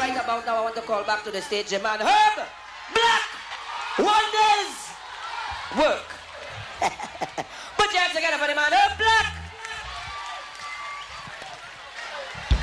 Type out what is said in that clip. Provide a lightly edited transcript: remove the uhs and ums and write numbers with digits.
right about now, I want to call back to the stage, your man Herb Black Wonders. Work. Put your hands together for the man Herb Black